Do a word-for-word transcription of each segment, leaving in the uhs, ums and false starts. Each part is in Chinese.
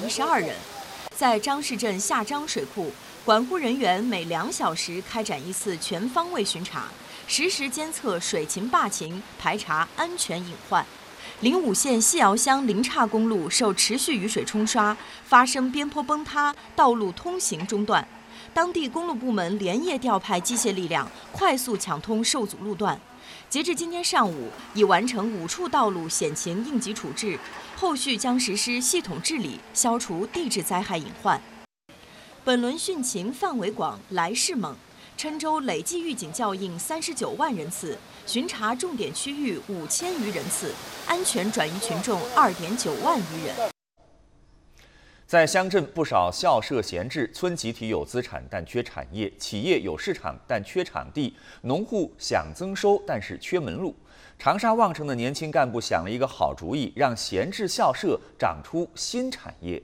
一十二人。在张市镇下张水库，管护人员每两小时开展一次全方位巡查，实时监测水情坝情，排查安全隐患。灵武县西窑乡临岔公路受持续雨水冲刷，发生边坡崩塌，道路通行中断。当地公路部门连夜调派机械力量，快速抢通受阻路段。截至今天上午，已完成五处道路险情应急处置，后续将实施系统治理，消除地质灾害隐患。本轮汛情范围广，来势猛。郴州累计预警校应三十九万人次，巡查重点区域五千余人次，安全转移群众二点九万余人。 在乡镇，不少校舍闲置，村集体有资产但缺产业，企业有市场但缺场地，农户想增收但是缺门路。长沙望城的年轻干部想了一个好主意，让闲置校舍长出新产业。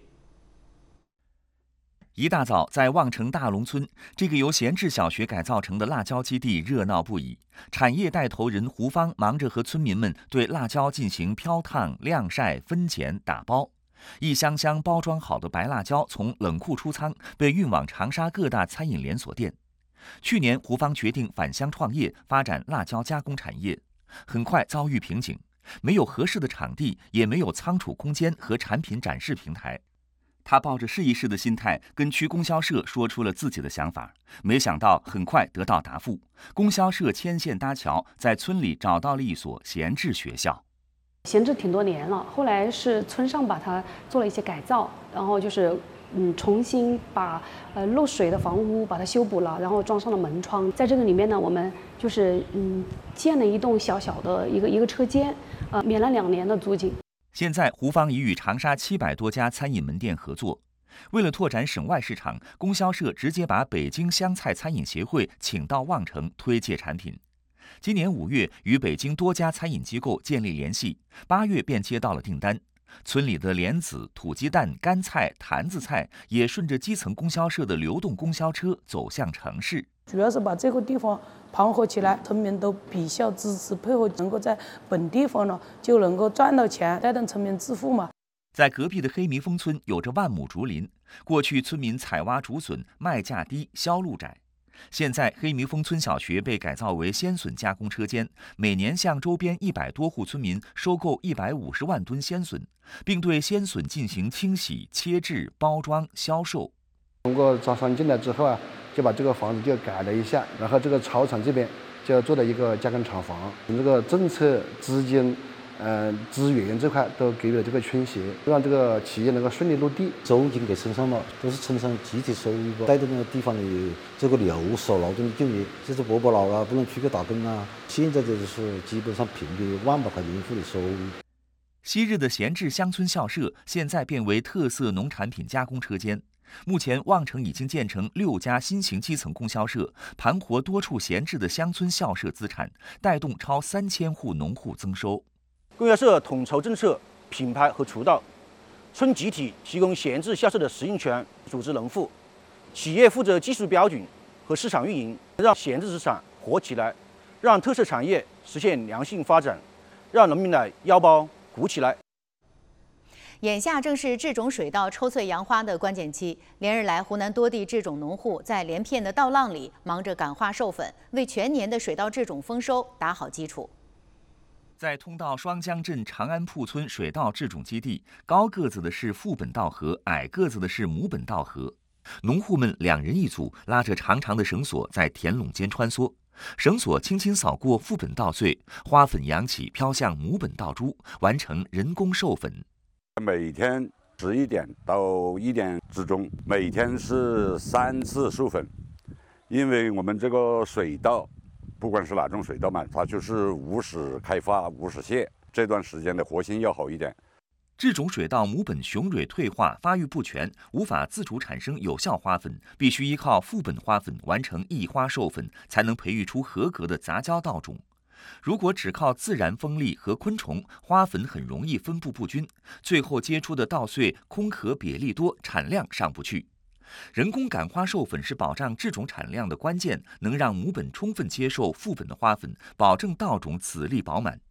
一大早，在望城大龙村这个由闲置小学改造成的辣椒基地热闹不已。产业带头人胡芳忙着和村民们对辣椒进行漂烫、晾晒、分拣、打包。一箱箱包装好的白辣椒从冷库出仓，被运往长沙各大餐饮连锁店。去年，胡芳决定返乡创业，发展辣椒加工产业，很快遭遇瓶颈，没有合适的场地，也没有仓储空间和产品展示平台。他抱着试一试的心态，跟区供销社说出了自己的想法，没想到很快得到答复。供销社牵线搭桥，在村里找到了一所闲置学校。 闲置挺多年了，后来是村上把它做了一些改造，然后就是嗯重新把呃漏水的房屋把它修补了，然后装上了门窗。在这个里面呢，我们就是嗯建了一栋小小的一个一个车间，呃免了两年的租金。 现在胡芳已与长沙七百多家餐饮门店合作，为了拓展省外市场，供销社直接把北京湘菜餐饮协会请到望城推介产品。今年五月，与北京多家餐饮机构建立联系，八月便接到了订单。村里的莲子、土鸡蛋、干菜、坛子菜也顺着基层供销社的流动供销车走向城市。 主要是把这个地方盘活起来，村民都比较支持配合，能够在本地方呢就能够赚到钱，带动村民致富嘛。 在隔壁的黑迷峰村有着万亩竹林，过去村民采挖竹笋，卖价低，销路窄。现在黑迷峰村小学被改造为鲜笋加工车间，每年向周边一百多户村民收购一百五十万吨鲜笋，并对鲜笋进行清洗、切制、包装、销售。 通过招商进来之后啊，就把这个房子就改了一下，然后这个操场这边就做了一个加工厂房。这个政策、资金、呃资源这块都给予了这个倾斜，让这个企业能够顺利落地。 租金给村上了，都是村上集体收入吧，带动那个地方的这个留守劳动的就业，就是伯伯老啊，不能出去打工啊。现在这就是基本上平均万把块年户的收入。 昔日的闲置乡村校舍，现在变为特色农产品加工车间。目前，望城已经建成六家新型基层供销社，盘活多处闲置的乡村校舍资产，带动超三千户农户增收。 供销社统筹政策、品牌和渠道，村集体提供闲置校舍的使用权，组织农户，企业负责技术标准和市场运营，让闲置资产活起来，让特色产业实现良性发展，让农民的腰包鼓起来。 眼下正是制种水稻抽穗扬花的关键期，连日来，湖南多地制种农户在连片的稻浪里忙着感化授粉，为全年的水稻制种丰收打好基础。 在通道双江镇长安铺村水稻制种基地，高个子的是父本稻禾，矮个子的是母本稻禾。农户们两人一组，拉着长长的绳索在田垄间穿梭，绳索轻轻扫过父本稻穗，花粉扬起飘向母本稻株，完成人工授粉。 每天十一点到一点之中，每天是三次授粉，因为我们这个水稻，不管是哪种水稻嘛，它就是无时开发无时谢，这段时间的活性要好一点。 制种水稻母本雄蕊退化，发育不全，无法自主产生有效花粉，必须依靠父本花粉完成异花授粉，才能培育出合格的杂交稻种。如果只靠自然风力和昆虫，花粉很容易分布不均，最后结出的稻穗空壳瘪粒多，产量上不去。人工感花授粉是保障制种产量的关键，能让母本充分接受父本的花粉，保证稻种籽粒饱满。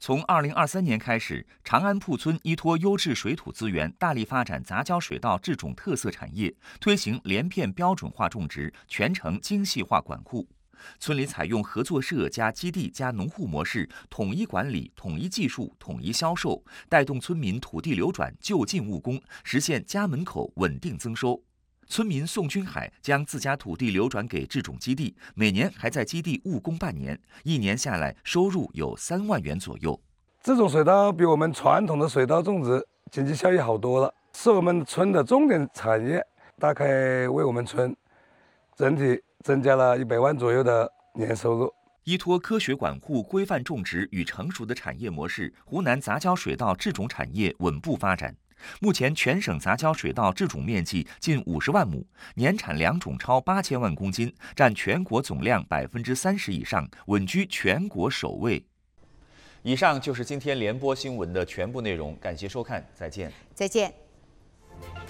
从二零二三年开始，长安铺村依托优质水土资源，大力发展杂交水稻这种特色产业，推行连片标准化种植，全程精细化管护。村里采用合作社加基地加农户模式，统一管理、统一技术、统一销售，带动村民土地流转，就近务工，实现家门口稳定增收。村民宋军海将自家土地流转给制种基地，每年还在基地务工半年，一年下来收入有三万元左右。 这种水稻比我们传统的水稻种植经济效益好多了，是我们村的重点产业，大概为我们村整体增加了一百万左右的年收入。 依托科学管护、规范种植与成熟的产业模式，湖南杂交水稻制种产业稳步发展。目前，全省杂交水稻制种面积近五十万亩，年产良种超八千万公斤，占全国总量百分之三十以上，稳居全国首位。以上就是今天联播新闻的全部内容，感谢收看，再见。 再见。